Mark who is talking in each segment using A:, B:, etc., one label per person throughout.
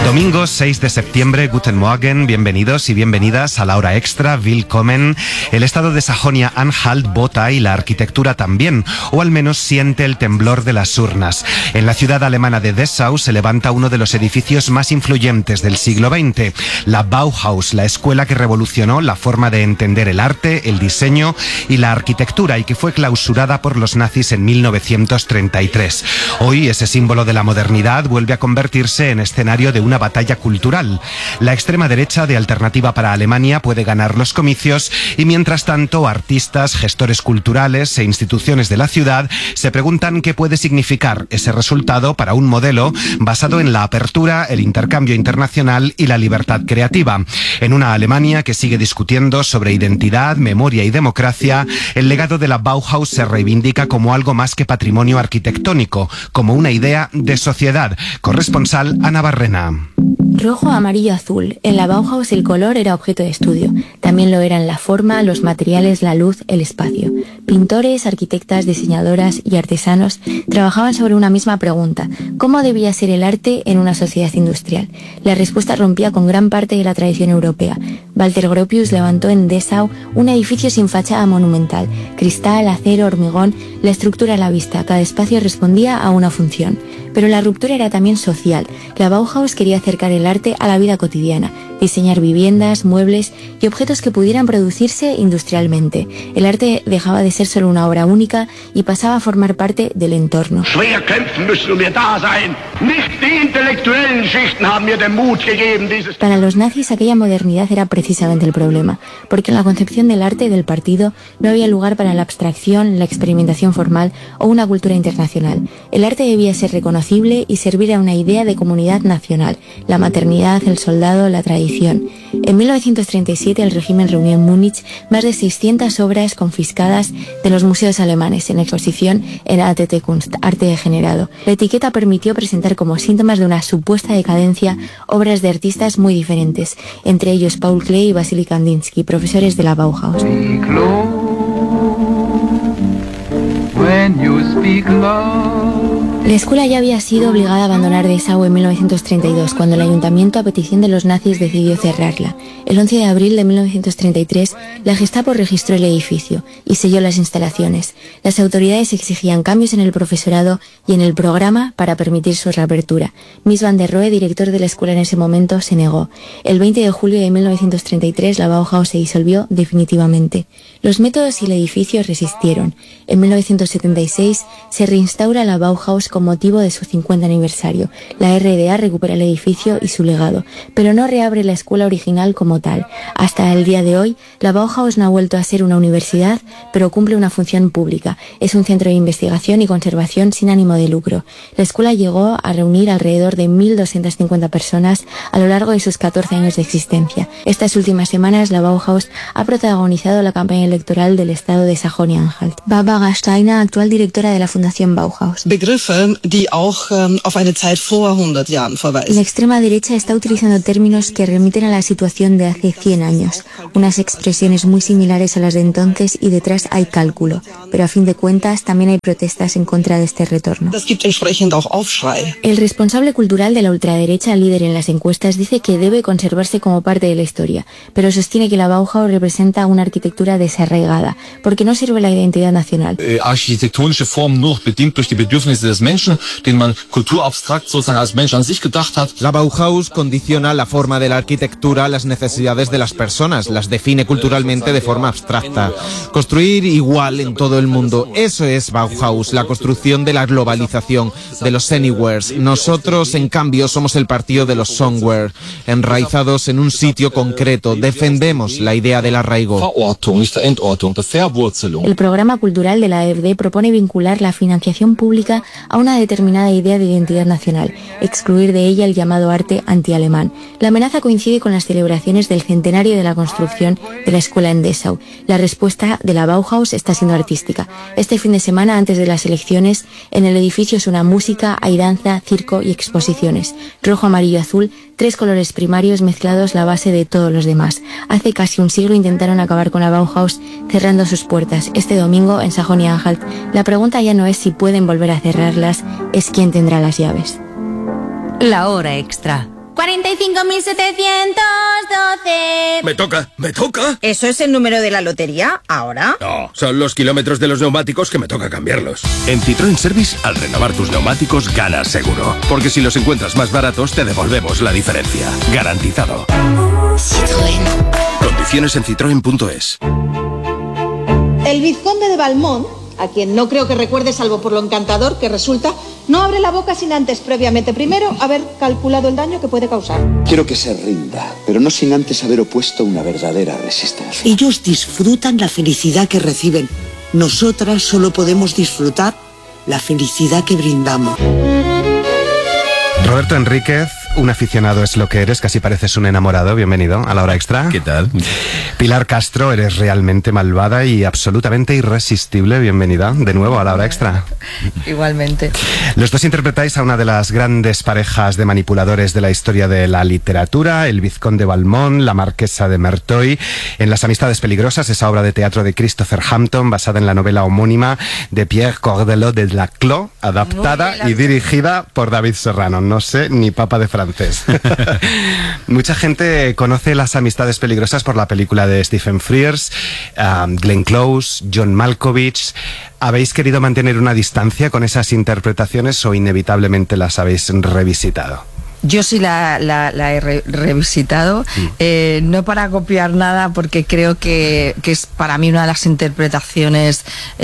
A: Domingo 6 de septiembre, Guten Morgen, bienvenidos y bienvenidas a la hora extra, Willkommen. El estado de Sajonia-Anhalt vota y la arquitectura también, o al menos siente el temblor de las urnas. En la ciudad alemana de Dessau se levanta uno de los edificios más influyentes del siglo XX, la Bauhaus, la escuela que revolucionó la forma de entender el arte, el diseño y la arquitectura y que fue clausurada por los nazis en 1933. Hoy ese símbolo de la modernidad vuelve a convertirse en escenario de una batalla cultural. La extrema derecha de Alternativa para Alemania puede ganar los comicios y mientras tanto artistas, gestores culturales e instituciones de la ciudad se preguntan qué puede significar ese resultado para un modelo basado en la apertura, el intercambio internacional y la libertad creativa. En una Alemania que sigue discutiendo sobre identidad, memoria y democracia, el legado de la Bauhaus se reivindica como algo más que patrimonio arquitectónico, como una idea de sociedad. Corresponsal Ana Barrena.
B: Rojo, amarillo, azul. En la Bauhaus el color era objeto de estudio. También lo eran la forma, los materiales, la luz, el espacio. Pintores, arquitectas, diseñadoras y artesanos trabajaban sobre una misma pregunta: ¿cómo debía ser el arte en una sociedad industrial? La respuesta rompía con gran parte de la tradición europea. Walter Gropius levantó en Dessau un edificio sin fachada monumental. Cristal, acero, hormigón, la estructura a la vista. Cada espacio respondía a una función. Pero la ruptura era también social. La Bauhaus quería acercar el arte a la vida cotidiana, diseñar viviendas, muebles y objetos que pudieran producirse industrialmente. El arte dejaba de ser solo una obra única y pasaba a formar parte del entorno. Para los nazis aquella modernidad era precisamente el problema, porque en la concepción del arte del partido no había lugar para la abstracción, la experimentación formal o una cultura internacional. El arte debía ser reconocible y servir a una idea de comunidad nacional, la maternidad, el soldado, la tradición. En 1937 el régimen reunió en Múnich más de 600 obras confiscadas de los museos alemanes en exposición en ATT Kunst, arte degenerado. La etiqueta permitió presentar como síntomas de una supuesta decadencia obras de artistas muy diferentes, entre ellos Paul Klee y Vasily Kandinsky, profesores de la Bauhaus. La escuela ya había sido obligada a abandonar Dessau en 1932, cuando el ayuntamiento, a petición de los nazis, decidió cerrarla. El 11 de abril de 1933, la Gestapo registró el edificio y selló las instalaciones. Las autoridades exigían cambios en el profesorado y en el programa para permitir su reapertura. Mies van der Rohe, director de la escuela en ese momento, se negó. El 20 de julio de 1933, la Bauhaus se disolvió definitivamente. Los métodos y el edificio resistieron. En 1976 se reinstaura la Bauhaus con motivo de su 50 aniversario. La RDA recupera el edificio y su legado, pero no reabre la escuela original como tal. Hasta el día de hoy, la Bauhaus no ha vuelto a ser una universidad, pero cumple una función pública. Es un centro de investigación y conservación sin ánimo de lucro. La escuela llegó a reunir alrededor de 1.250 personas a lo largo de sus 14 años de existencia. Estas últimas semanas, la Bauhaus ha protagonizado la campaña electoral del estado de Sajonia-Anhalt. Barbara Steiner, actual directora de la Fundación Bauhaus.
C: Die auch auf eine Zeit vor 100 Jahren verweisen.
B: La extrema derecha está utilizando términos que remiten a la situación de hace 100 años, unas expresiones muy similares a las de entonces y detrás hay cálculo, pero a fin de cuentas también hay protestas en contra de este retorno.
C: Das gibt entsprechend auch Aufschrei.
B: El responsable cultural de la ultraderecha, líder en las encuestas, dice que debe conservarse como parte de la historia, pero sostiene que la Bauhaus representa una arquitectura desarraigada, porque no sirve la identidad nacional.
D: Architektonische Formen nur bedingt durch die Bedürfnisse des Menschen, den man kulturabstrakt sozusagen als Mensch an sich gedacht hat.
E: La Bauhaus condiciona la forma de la arquitectura a las necesidades de las personas, las define culturalmente de forma abstracta. Construir igual en todo el mundo, eso es Bauhaus, la construcción de la globalización, de los anywheres. Nosotros, en cambio, somos el partido de los somewhere, enraizados en un sitio concreto, defendemos la idea del arraigo.
B: El programa cultural de la AfD propone vincular la financiación pública a una determinada idea de identidad nacional, excluir de ella el llamado arte antialemán. La amenaza coincide con las celebraciones del centenario de la construcción de la escuela en Dessau. La respuesta de la Bauhaus está siendo artística. Este fin de semana, antes de las elecciones, en el edificio suena música, hay danza, circo y exposiciones. Rojo, amarillo, azul, 3 colores primarios mezclados la base de todos los demás. Hace casi un siglo intentaron acabar con la Bauhaus cerrando sus puertas. Este domingo, en Sajonia-Anhalt, la pregunta ya no es si pueden volver a cerrarlas, es quién tendrá las llaves.
F: La hora extra, 45.712.
G: Me toca.
H: ¿Eso es el número de la lotería ahora?
G: No, son los kilómetros de los neumáticos que me toca cambiarlos.
I: En Citroën Service, al renovar tus neumáticos, ganas seguro. Porque si los encuentras más baratos, te devolvemos la diferencia. Garantizado.
J: Citroën.
I: Condiciones en citroen.es.
K: El vizconde de Valmont, a quien no creo que recuerde salvo por lo encantador que resulta, no abre la boca sin antes, previamente, primero, haber calculado el daño que puede causar.
L: Quiero que se rinda, pero no sin antes haber opuesto una verdadera resistencia.
M: Ellos disfrutan la felicidad que reciben. Nosotras solo podemos disfrutar la felicidad que brindamos.
A: Roberto Enríquez, un aficionado es lo que eres, casi pareces un enamorado. Bienvenido a La Hora Extra.
N: ¿Qué tal?
A: Pilar Castro, eres realmente malvada y absolutamente irresistible. Bienvenida de nuevo a La Hora Extra.
O: Igualmente.
A: Los dos interpretáis a una de las grandes parejas de manipuladores de la historia de la literatura, el vizconde Valmont, la marquesa de Merteuil, en Las amistades peligrosas, esa obra de teatro de Christopher Hampton, basada en la novela homónima de Pierre Cordelot de Laclos, adaptada y dirigida por David Serrano. No sé ni papa de francés. Mucha gente conoce Las amistades peligrosas por la película de Stephen Frears, Glenn Close, John Malkovich. ¿Habéis querido mantener una distancia con esas interpretaciones o inevitablemente las habéis revisitado?
O: Yo sí la he revisitado, no para copiar nada, porque creo que es para mí una de las interpretaciones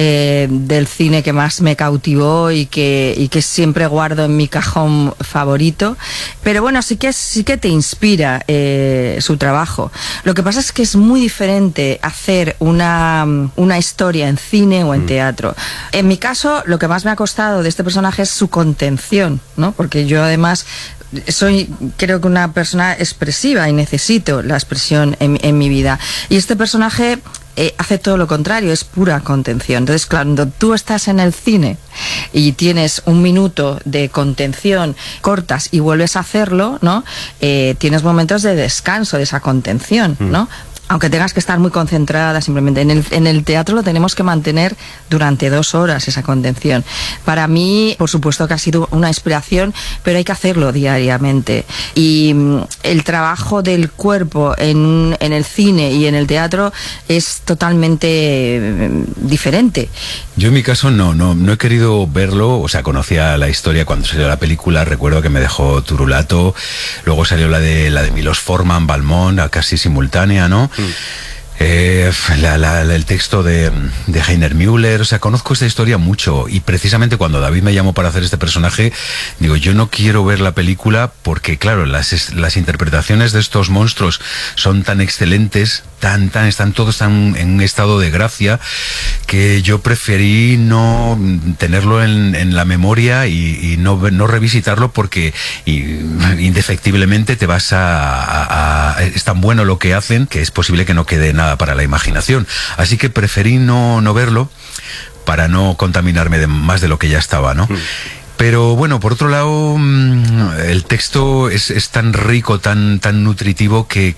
O: del cine que más me cautivó y que siempre guardo en mi cajón favorito. Pero bueno, sí que te inspira su trabajo. Lo que pasa es que es muy diferente hacer una historia en cine o en teatro. En mi caso, lo que más me ha costado de este personaje es su contención, ¿no? Porque yo además soy, creo que una persona expresiva y necesito la expresión en mi vida. Y este personaje hace todo lo contrario, es pura contención. Entonces, cuando tú estás en el cine y tienes un minuto de contención, cortas y vuelves a hacerlo, ¿no? Tienes momentos de descanso de esa contención, ¿no? Aunque tengas que estar muy concentrada, simplemente en el teatro lo tenemos que mantener durante 2 horas, esa contención. Para mí, por supuesto que ha sido una inspiración, pero hay que hacerlo diariamente. Y el trabajo del cuerpo en el cine y en el teatro es totalmente diferente.
N: Yo en mi caso no he querido verlo, o sea, conocía la historia cuando salió la película, recuerdo que me dejó turulato, luego salió la de Milos Forman, Valmont, casi simultánea, ¿no? El texto de Heiner Müller, o sea, conozco esta historia mucho, y precisamente cuando David me llamó para hacer este personaje, digo, yo no quiero ver la película porque, claro, las interpretaciones de estos monstruos son tan excelentes, están todos tan en un estado de gracia, que yo preferí no tenerlo en la memoria y no revisitarlo, porque indefectiblemente te vas es tan bueno lo que hacen que es posible que no quede nada para la imaginación. Así que preferí no verlo para no contaminarme más de lo que ya estaba, ¿no? Pero bueno, por otro lado, el texto es tan rico, tan nutritivo, que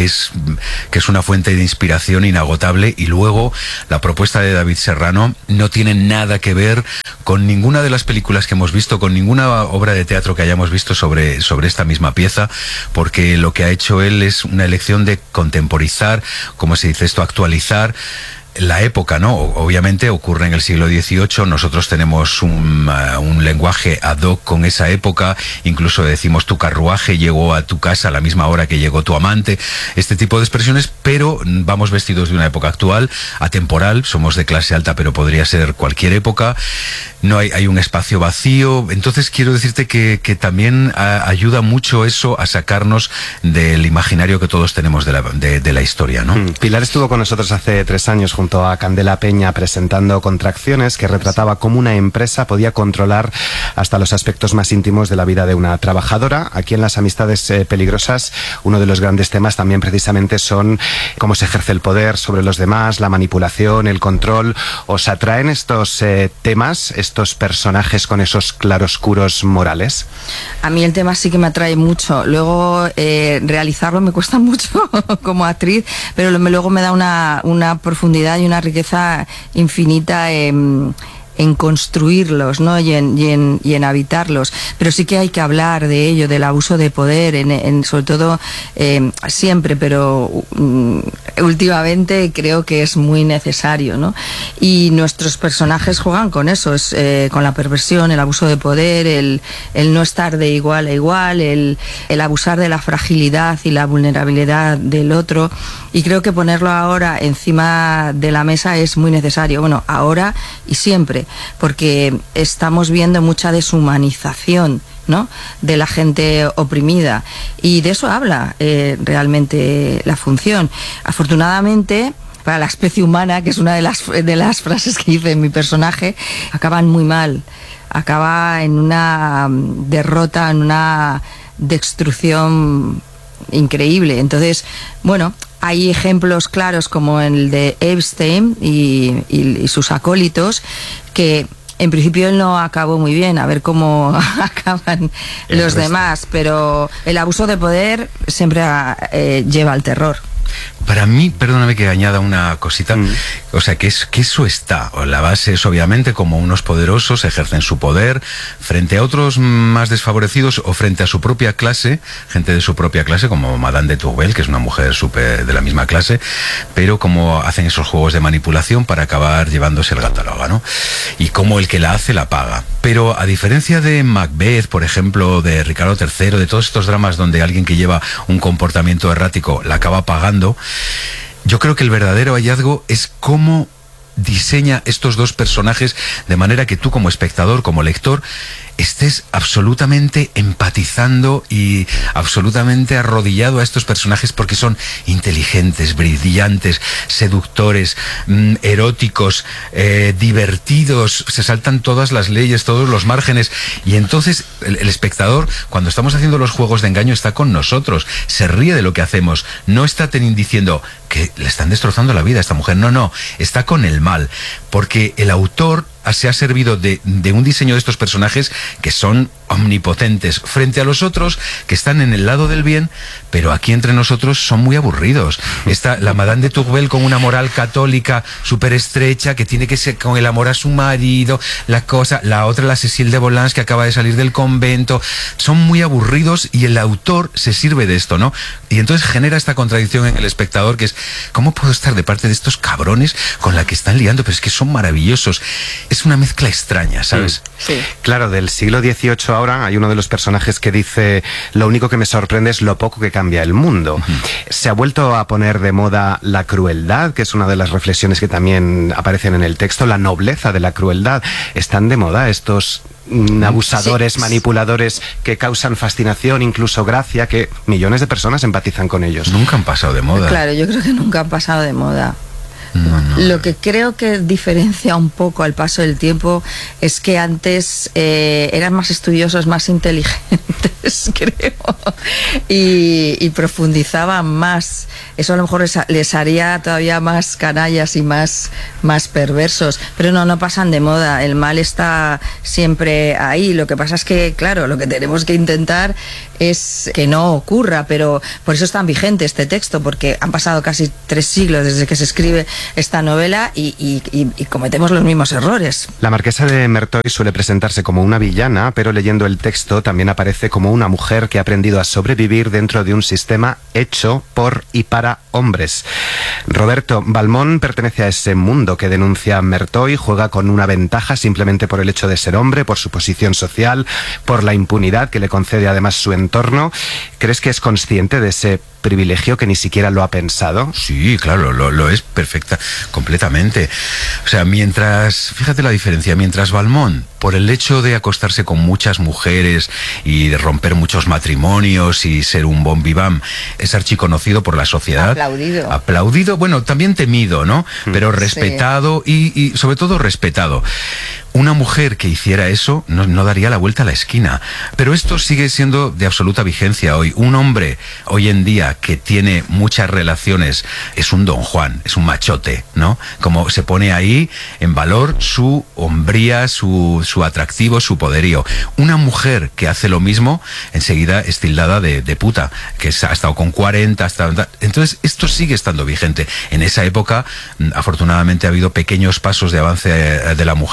N: es una fuente de inspiración inagotable. Y luego la propuesta de David Serrano no tiene nada que ver con ninguna de las películas que hemos visto, con ninguna obra de teatro que hayamos visto sobre esta misma pieza, porque lo que ha hecho él es una elección de contemporizar, ¿cómo se dice esto?, actualizar la época, ¿no? Obviamente ocurre en el siglo XVIII, nosotros tenemos un lenguaje ad hoc con esa época, incluso decimos tu carruaje llegó a tu casa a la misma hora que llegó tu amante, este tipo de expresiones, pero vamos vestidos de una época actual, atemporal, somos de clase alta, pero podría ser cualquier época, no hay un espacio vacío. Entonces quiero decirte que también ayuda mucho eso a sacarnos del imaginario que todos tenemos de la historia, ¿no?
A: Pilar estuvo con nosotros hace 3 años junto a Candela Peña presentando Contracciones, que retrataba cómo una empresa podía controlar hasta los aspectos más íntimos de la vida de una trabajadora. Aquí en Las amistades peligrosas, uno de los grandes temas también precisamente son cómo se ejerce el poder sobre los demás, la manipulación, el control. ¿Os atraen estos temas, estos personajes con esos claroscuros morales?
O: A mí el tema sí que me atrae mucho. Luego realizarlo me cuesta mucho como actriz, pero luego me da una profundidad y una riqueza infinita en en construirlos, ¿no? y en habitarlos, pero sí que hay que hablar de ello, del abuso de poder, sobre todo siempre, pero últimamente creo que es muy necesario, ¿no? Y nuestros personajes juegan con eso, con la perversión, el abuso de poder, el no estar de igual a igual, el abusar de la fragilidad y la vulnerabilidad del otro, y creo que ponerlo ahora encima de la mesa es muy necesario, bueno, ahora y siempre, porque estamos viendo mucha deshumanización, ¿no?, de la gente oprimida, y de eso habla realmente la función. Afortunadamente, para la especie humana, que es una de las frases que dice mi personaje, acaban muy mal, acaba en una derrota, en una destrucción increíble. Entonces, bueno, hay ejemplos claros como el de Epstein y sus acólitos, que en principio él no acabó muy bien, a ver cómo acaban los demás, pero el abuso de poder siempre lleva al terror.
N: Para mí, perdóname que añada una cosita, o sea, que eso está, la base es obviamente como unos poderosos ejercen su poder frente a otros más desfavorecidos o frente a su propia clase, gente de su propia clase, como Madame de Tourvel, que es una mujer súper de la misma clase, pero como hacen esos juegos de manipulación para acabar llevándose el gato al agua, ¿no? Y como el que la hace la paga. Pero a diferencia de Macbeth, por ejemplo, de Ricardo III, de todos estos dramas donde alguien que lleva un comportamiento errático la acaba pagando, yo creo que el verdadero hallazgo es cómo diseña estos dos personajes de manera que tú como espectador, como lector, estés absolutamente empatizando y absolutamente arrodillado a estos personajes, porque son inteligentes, brillantes, seductores, eróticos, divertidos, se saltan todas las leyes, todos los márgenes, y entonces el espectador, cuando estamos haciendo los juegos de engaño, está con nosotros, se ríe de lo que hacemos, no está diciendo que le están destrozando la vida a esta mujer, no, está con el mal, porque el autor se ha servido de un diseño de estos personajes que son omnipotentes frente a los otros que están en el lado del bien, pero aquí entre nosotros son muy aburridos. Está la Madame de Tourvel con una moral católica súper estrecha, que tiene que ser con el amor a su marido, la otra, la Cécile de Volans, que acaba de salir del convento. Son muy aburridos y el autor se sirve de esto, ¿no? Y entonces genera esta contradicción en el espectador, que es, ¿cómo puedo estar de parte de estos cabrones con la que están liando? Pero es que son maravillosos. Es una mezcla extraña, ¿sabes?
O: Sí.
A: Claro, del siglo XVIII ahora hay uno de los personajes que dice: lo único que me sorprende es lo poco que cambia el mundo. Se ha vuelto a poner de moda la crueldad, que es una de las reflexiones que también aparecen en el texto, la nobleza de la crueldad. ¿Están de moda estos abusadores, manipuladores que causan fascinación, incluso gracia, que millones de personas empatizan con ellos?
N: Nunca han pasado de moda.
O: Claro, yo creo que nunca han pasado de moda. No. Lo que creo que diferencia un poco al paso del tiempo es que antes eran más estudiosos, más inteligentes, creo, y profundizaban más. Eso a lo mejor les haría todavía más canallas y más perversos, pero no pasan de moda. El mal está siempre ahí. Lo que pasa es que, claro, lo que tenemos que intentar es que no ocurra, pero por eso es tan vigente este texto, porque han pasado casi 3 siglos desde que se escribe esta novela y cometemos los mismos errores.
A: La marquesa de Merteuil suele presentarse como una villana, pero leyendo el texto también aparece como una mujer que ha aprendido a sobrevivir dentro de un sistema hecho por y para hombres. Roberto, Valmont pertenece a ese mundo que denuncia Merteuil, juega con una ventaja simplemente por el hecho de ser hombre, por su posición social, por la impunidad que le concede además su entorno. ¿Crees que es consciente de ese privilegio, que ni siquiera lo ha pensado?
N: Sí, claro, lo es completamente. O sea, fíjate la diferencia, mientras Valmont, por el hecho de acostarse con muchas mujeres y de romper muchos matrimonios y ser un bon vivant, es archiconocido por la sociedad. Aplaudido, bueno, también temido, ¿no? Pero respetado, sí. y sobre todo respetado. Una mujer que hiciera eso no daría la vuelta a la esquina. Pero esto sigue siendo de absoluta vigencia hoy. Un hombre hoy en día que tiene muchas relaciones es un don Juan, es un machote, ¿no? Como se pone ahí en valor su hombría, su atractivo, su poderío. Una mujer que hace lo mismo enseguida es tildada de puta, que ha estado con 40, entonces esto sigue estando vigente. En esa época, afortunadamente, ha habido pequeños pasos de avance de la mujer,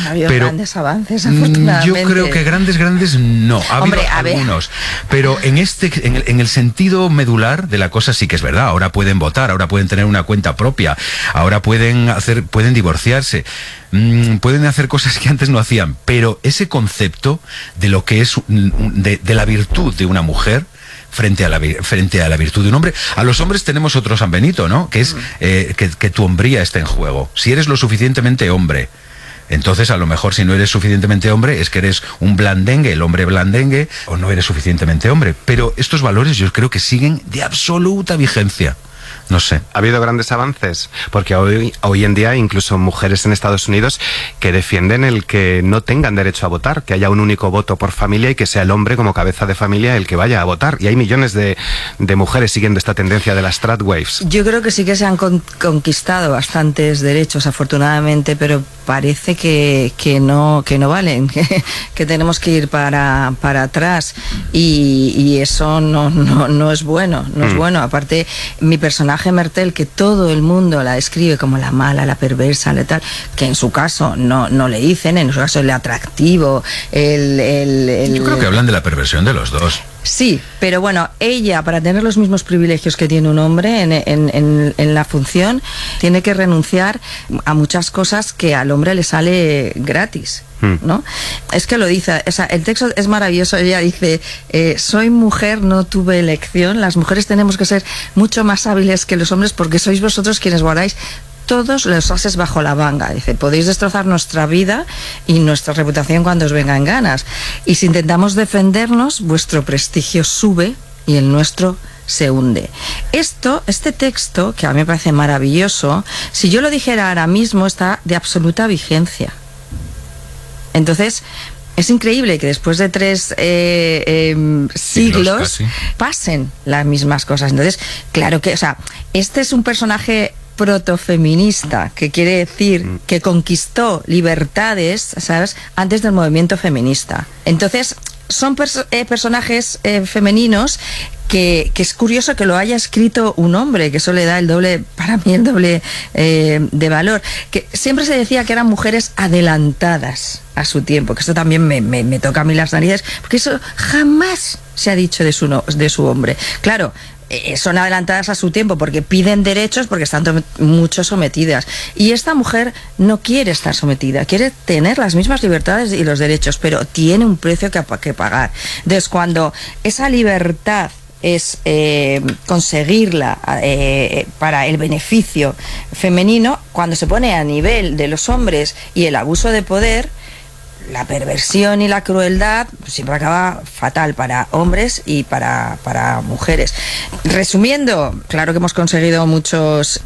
O: Ha habido
N: pero
O: grandes avances, afortunadamente.
N: yo creo que grandes no. Ha habido algunos. Pero en el sentido medular de la cosa sí que es verdad. Ahora pueden votar, ahora pueden tener una cuenta propia, ahora pueden divorciarse. Pueden hacer cosas que antes no hacían, pero ese concepto de lo que es de la virtud de una mujer frente a la virtud de un hombre. A los hombres tenemos otro San Benito, ¿no? Que es que tu hombría esté en juego. Si eres lo suficientemente hombre, entonces a lo mejor si no eres suficientemente hombre es que eres un blandengue, el hombre blandengue, o no eres suficientemente hombre. Pero estos valores yo creo que siguen de absoluta vigencia. No sé.
A: ¿Ha habido grandes avances? Porque hoy en día hay incluso mujeres en Estados Unidos que defienden el que no tengan derecho a votar, que haya un único voto por familia y que sea el hombre como cabeza de familia el que vaya a votar. Y hay millones de mujeres siguiendo esta tendencia de las tradwaves.
O: Yo creo que sí que se han conquistado bastantes derechos, afortunadamente, pero parece que no valen, que tenemos que ir para atrás y eso no es bueno, es bueno. Aparte, mi personaje Mertel, que todo el mundo la describe como la mala, la perversa, la tal, que en su caso no le dicen, en su caso el atractivo,
N: Yo creo que hablan de la perversión de los dos.
O: Sí, pero bueno, ella, para tener los mismos privilegios que tiene un hombre en la función, tiene que renunciar a muchas cosas que al hombre le sale gratis, ¿no? Es que lo dice, o sea, el texto es maravilloso. Ella dice, soy mujer, no tuve elección. Las mujeres tenemos que ser mucho más hábiles que los hombres porque sois vosotros quienes guardáis todos los ases bajo la manga. Dice, podéis destrozar nuestra vida y nuestra reputación cuando os vengan ganas. Y si intentamos defendernos, vuestro prestigio sube y el nuestro se hunde. Este texto, que a mí me parece maravilloso, si yo lo dijera ahora mismo, está de absoluta vigencia. Entonces, es increíble que después de 3 siglos pasen las mismas cosas. Entonces, claro que, o sea, este es un personaje protofeminista, que quiere decir que conquistó libertades, ¿sabes?, antes del movimiento feminista. Entonces, son personajes femeninos que es curioso que lo haya escrito un hombre, que eso le da para mí el doble de valor. Que siempre se decía que eran mujeres adelantadas a su tiempo, que esto también me toca a mí las narices, porque eso jamás se ha dicho de su hombre. Claro, son adelantadas a su tiempo porque piden derechos, porque están mucho sometidas. Y esta mujer no quiere estar sometida, quiere tener las mismas libertades y los derechos, pero tiene un precio que pagar. Entonces, cuando esa libertad es conseguirla para el beneficio femenino, cuando se pone a nivel de los hombres y el abuso de poder, la perversión y la crueldad siempre acaba fatal para hombres y para mujeres. Resumiendo, claro que hemos conseguido muchos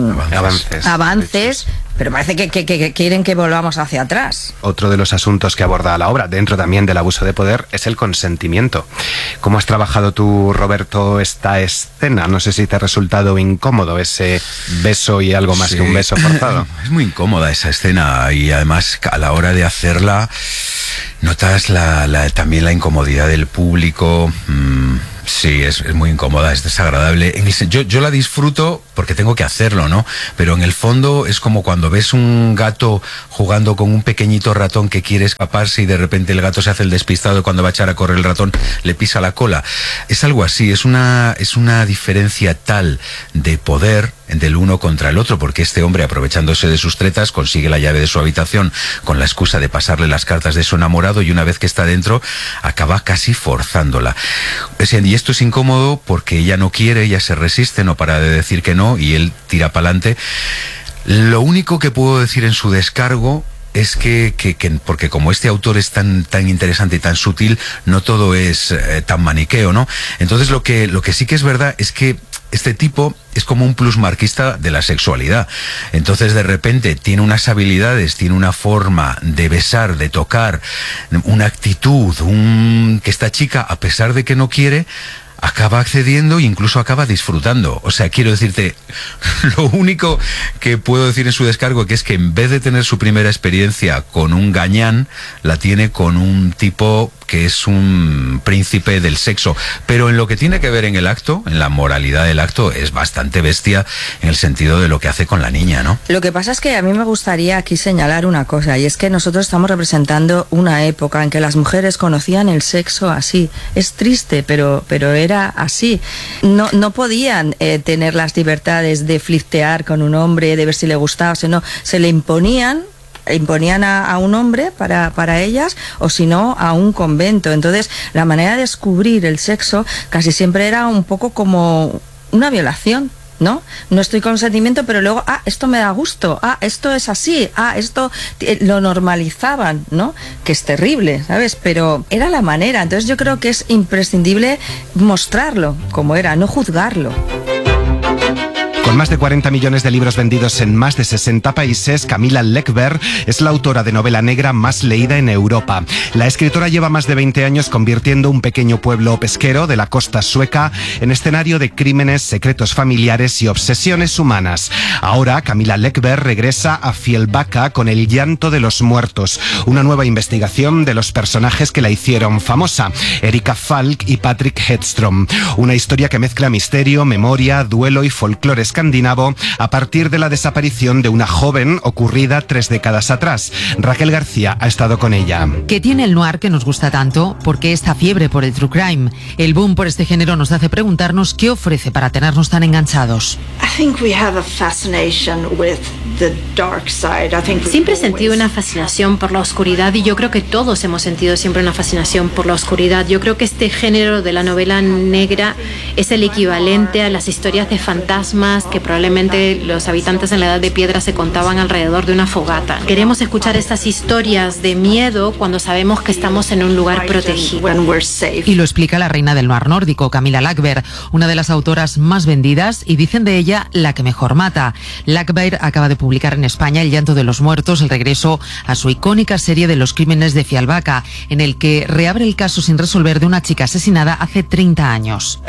O: avances, pero parece que quieren que volvamos hacia atrás.
A: Otro de los asuntos que aborda la obra, dentro también del abuso de poder, es el consentimiento. ¿Cómo has trabajado tú, Roberto, esta escena? No sé si te ha resultado incómodo ese beso y algo más que un beso forzado.
N: Es muy incómoda esa escena y además a la hora de hacerla notas también la incomodidad del público. Sí, es muy incómoda, es desagradable. Yo la disfruto porque tengo que hacerlo, ¿no? Pero en el fondo es como cuando ves un gato jugando con un pequeñito ratón que quiere escaparse y de repente el gato se hace el despistado y cuando va a echar a correr el ratón le pisa la cola. Es algo así, es una diferencia tal de poder del uno contra el otro, porque este hombre, aprovechándose de sus tretas, consigue la llave de su habitación con la excusa de pasarle las cartas de su enamorado y una vez que está dentro acaba casi forzándola. Y esto es incómodo porque ella no quiere, ella se resiste, no para de decir que no y él tira para adelante. Lo único que puedo decir en su descargo es que porque como este autor es tan interesante y tan sutil, no todo es tan maniqueo, ¿no? Entonces lo que sí que es verdad es que este tipo es como un plusmarquista de la sexualidad. Entonces de repente tiene unas habilidades, tiene una forma de besar, de tocar, una actitud, que esta chica, a pesar de que no quiere, acaba accediendo e incluso acaba disfrutando. O sea, quiero decirte, lo único que puedo decir en su descargo que es que en vez de tener su primera experiencia con un gañán, la tiene con un tipo que es un príncipe del sexo, pero en lo que tiene que ver en el acto, en la moralidad del acto, es bastante bestia en el sentido de lo que hace con la niña, ¿no?
O: Lo que pasa es que a mí me gustaría aquí señalar una cosa, y es que nosotros estamos representando una época en que las mujeres conocían el sexo así. Es triste, pero era así. No podían tener las libertades de flirtear con un hombre, de ver si le gustaba, sino se le imponían a un hombre para ellas, o si no a un convento. Entonces la manera de descubrir el sexo casi siempre era un poco como una violación, ¿no? No estoy con consentimiento, pero luego, esto me da gusto, esto es así, esto lo normalizaban, ¿no? Que es terrible, ¿sabes? Pero era la manera. Entonces yo creo que es imprescindible mostrarlo como era, no juzgarlo.
A: Con más de 40 millones de libros vendidos en más de 60 países, Camilla Läckberg es la autora de novela negra más leída en Europa. La escritora lleva más de 20 años convirtiendo un pequeño pueblo pesquero de la costa sueca en escenario de crímenes, secretos familiares y obsesiones humanas. Ahora, Camilla Läckberg regresa a Fjällbacka con El llanto de los muertos, una nueva investigación de los personajes que la hicieron famosa, Erika Falk y Patrick Hedström. Una historia que mezcla misterio, memoria, duelo y folclore escandinavo a partir de la desaparición de una joven ocurrida 3 décadas atrás. Raquel García ha estado con ella.
F: ¿Qué tiene el noir que nos gusta tanto? ¿Por qué esta fiebre por el true crime? El boom por este género nos hace preguntarnos qué ofrece para tenernos tan enganchados.
J: Siempre he sentido una fascinación por la oscuridad, y yo creo que todos hemos sentido siempre una fascinación por la oscuridad. Yo creo que este género de la novela negra es el equivalente a las historias de fantasmas que probablemente los habitantes en la Edad de Piedra se contaban alrededor de una fogata. Queremos escuchar estas historias de miedo cuando sabemos que estamos en un lugar protegido.
F: Y lo explica la reina del noir nórdico, Camilla Läckberg, una de las autoras más vendidas y dicen de ella la que mejor mata. Läckberg acaba de publicar en España El llanto de los muertos, el regreso a su icónica serie de los crímenes de Fjällbacka, en el que reabre el caso sin resolver de una chica asesinada hace 30 años.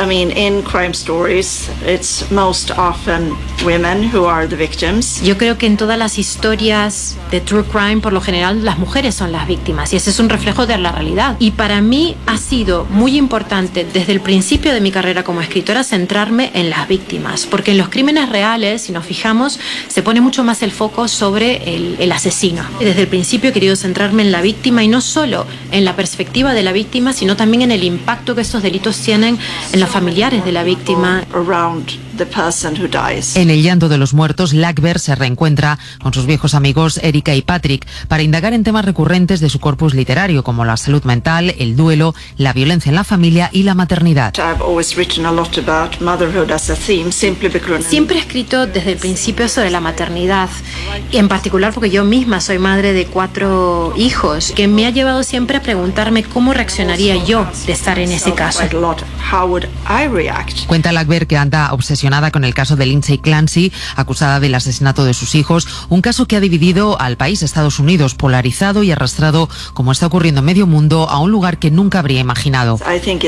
J: Yo creo que en todas las historias de true crime, por lo general, las mujeres son las víctimas, y ese es un reflejo de la realidad. Y para mí ha sido muy importante desde el principio de mi carrera como escritora centrarme en las víctimas, porque en los crímenes reales, si nos fijamos, se pone mucho más el foco sobre el asesino. Desde el principio he querido centrarme en la víctima, y no solo en la perspectiva de la víctima, sino también en el impacto que estos delitos tienen en los familiares de la víctima.
F: En El llanto de los muertos, Läckberg se reencuentra con sus viejos amigos Erika y Patrick para indagar en temas recurrentes de su corpus literario, como la salud mental, el duelo, la violencia en la familia y la maternidad.
J: Siempre he escrito desde el principio sobre la maternidad, y en particular porque yo misma soy madre de 4 hijos, que me ha llevado siempre a preguntarme cómo reaccionaría yo de estar en ese caso.
F: Cuenta Läckberg que anda obsesionada con el caso de Lindsay Clancy, acusada del asesinato de sus hijos, un caso que ha dividido al país, Estados Unidos, polarizado y arrastrado, como está ocurriendo en medio mundo, a un lugar que nunca habría imaginado.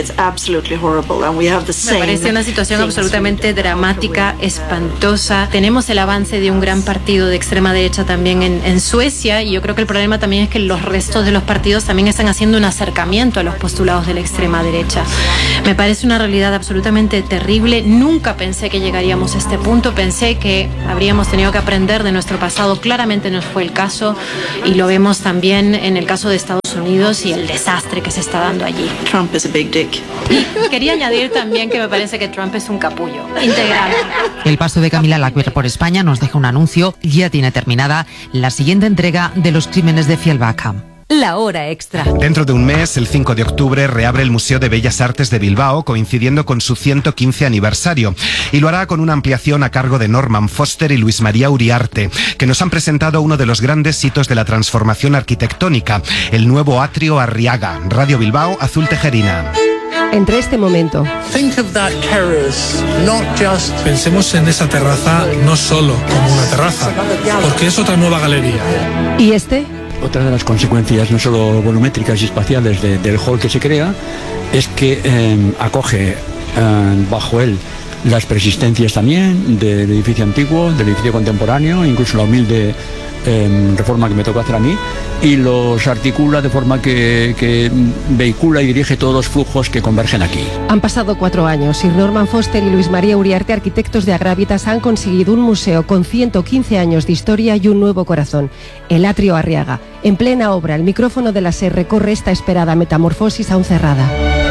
J: Me parece una situación absolutamente dramática, espantosa. Tenemos el avance de un gran partido de extrema derecha también en Suecia, y yo creo que el problema también es que los restos de los partidos también están haciendo un acercamiento a los postulados de la extrema derecha. Me parece una realidad absolutamente terrible. Nunca pensé que llegaríamos a este punto, pensé que habríamos tenido que aprender de nuestro pasado. Claramente no fue el caso, y lo vemos también en el caso de Estados Unidos y el desastre que se está dando allí.
C: Trump is a big dick.
J: Quería añadir también que me parece que Trump es un capullo integral.
F: El paso de Camilla Läckberg por España nos deja un anuncio. Ya tiene terminada la siguiente entrega de Los crímenes de Fjällbacka.
P: La hora extra.
A: Dentro de un mes, el 5 de octubre, reabre el Museo de Bellas Artes de Bilbao, coincidiendo con su 115 aniversario. Y lo hará con una ampliación a cargo de Norman Foster y Luis María Uriarte, que nos han presentado uno de los grandes hitos de la transformación arquitectónica, el nuevo atrio Arriaga. Radio Bilbao, Azul Tejerina.
P: Entre este momento.
Q: Pensemos en esa terraza no solo como una terraza, porque es otra nueva galería.
P: ¿Y este?
R: Otra de las consecuencias, no solo volumétricas y espaciales del hall que se crea, es que acoge bajo él las persistencias también del edificio antiguo, del edificio contemporáneo, incluso la humilde reforma que me toca hacer a mí, y los articula de forma que vehicula y dirige todos los flujos que convergen aquí.
P: Han pasado 4 años. Sir Norman Foster y Luis María Uriarte, arquitectos de Agrávitas, han conseguido un museo con 115 años de historia y un nuevo corazón, el Atrio Arriaga. En plena obra, el micrófono de la SER recorre esta esperada metamorfosis aún cerrada.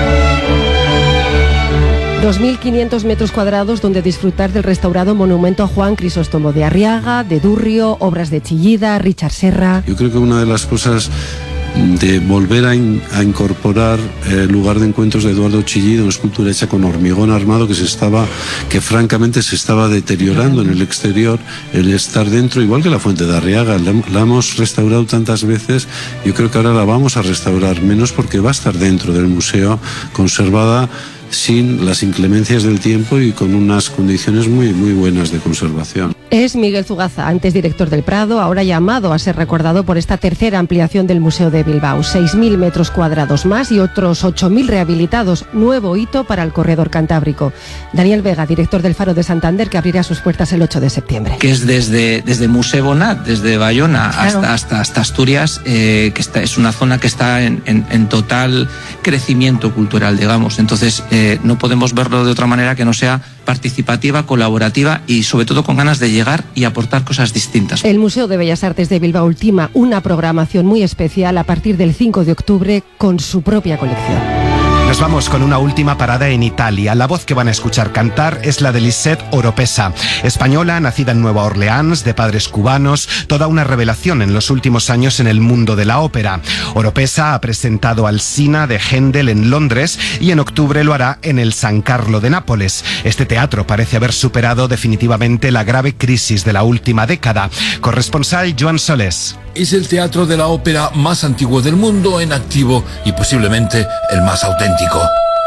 P: 2.500 metros cuadrados donde disfrutar del restaurado monumento a Juan Crisóstomo de Arriaga, de Durrio, obras de Chillida, Richard Serra.
S: Yo creo que una de las cosas de volver a incorporar el lugar de encuentros de Eduardo Chillida, una escultura hecha con hormigón armado que francamente se estaba deteriorando en el exterior, el estar dentro, igual que la fuente de Arriaga, la hemos restaurado tantas veces, yo creo que ahora la vamos a restaurar menos porque va a estar dentro del museo, conservada sin las inclemencias del tiempo y con unas condiciones muy, muy buenas de conservación.
P: Es Miguel Zugaza, antes director del Prado, ahora llamado a ser recordado por esta tercera ampliación del Museo de Bilbao. 6.000 metros cuadrados más y otros 8.000 rehabilitados. Nuevo hito para el corredor cantábrico. Daniel Vega, director del Faro de Santander, que abrirá sus puertas el 8 de septiembre.
T: Que es desde Museo Bonat, desde Bayona hasta Asturias, que es una zona que está en total crecimiento cultural, digamos. Entonces, no podemos verlo de otra manera que no sea participativa, colaborativa y sobre todo con ganas de llegar y aportar cosas distintas.
P: El Museo de Bellas Artes de Bilbao ultima una programación muy especial a partir del 5 de octubre con su propia colección.
A: Nos vamos con una última parada en Italia. La voz que van a escuchar cantar es la de Lisette Oropesa, española, nacida en Nueva Orleans, de padres cubanos, toda una revelación en los últimos años en el mundo de la ópera. Oropesa ha presentado Alsina de Händel en Londres y en octubre lo hará en el San Carlo de Nápoles. Este teatro parece haber superado definitivamente la grave crisis de la última década. Corresponsal Joan Solés.
U: Es el teatro de la ópera más antiguo del mundo en activo y posiblemente el más auténtico.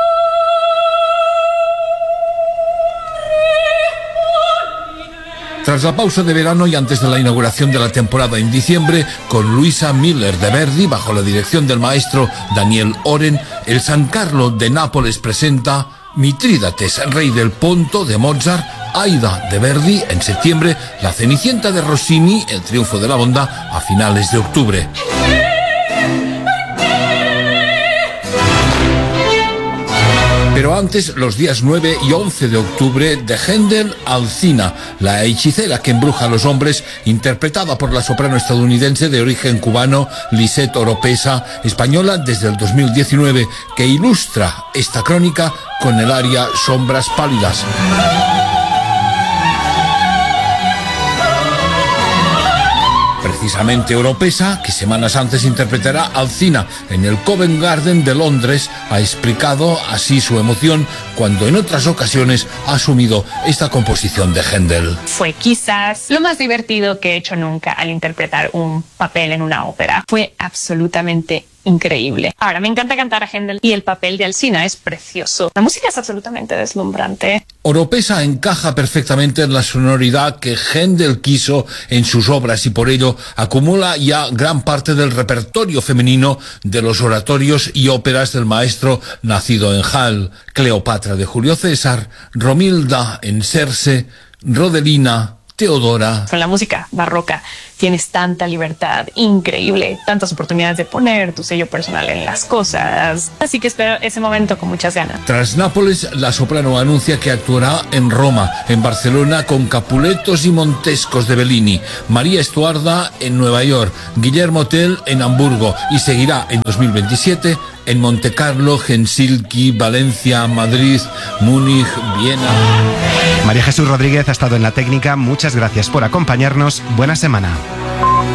U: Tras la pausa de verano y antes de la inauguración de la temporada en diciembre, con Luisa Miller de Verdi bajo la dirección del maestro Daniel Oren, el San Carlo de Nápoles presenta Mitrídates, rey del Ponto de Mozart, Aida de Verdi en septiembre, La Cenicienta de Rossini, El triunfo de la bondad a finales de octubre. Pero antes, los días 9 y 11 de octubre, de Händel, Alsina, la hechicera que embruja a los hombres, interpretada por la soprano estadounidense de origen cubano Lisette Oropesa, española desde el 2019, que ilustra esta crónica con el aria Sombras pálidas. Precisamente Oropesa, que semanas antes interpretará Alsina en el Covent Garden de Londres, ha explicado así su emoción cuando en otras ocasiones ha asumido esta composición de Händel.
V: Fue quizás lo más divertido que he hecho nunca al interpretar un papel en una ópera. Fue absolutamente increíble. Ahora, me encanta cantar a Händel y el papel de Alsina es precioso. La música es absolutamente deslumbrante.
U: Oropesa encaja perfectamente en la sonoridad que Händel quiso en sus obras y por ello acumula ya gran parte del repertorio femenino de los oratorios y óperas del maestro nacido en Hall, Cleopatra de Julio César, Romilda en Circe, Rodelina, Teodora.
V: Con la música barroca tienes tanta libertad increíble, tantas oportunidades de poner tu sello personal en las cosas. Así que espero ese momento con muchas ganas.
U: Tras Nápoles, la soprano anuncia que actuará en Roma, en Barcelona con Capuletos y Montescos de Bellini, María Estuarda en Nueva York, Guillermo Tell en Hamburgo y seguirá en 2027 en Montecarlo, Helsinki, Valencia, Madrid, Múnich, Viena.
A: María Jesús Rodríguez ha estado en la técnica. Muchas gracias por acompañarnos. Buena semana.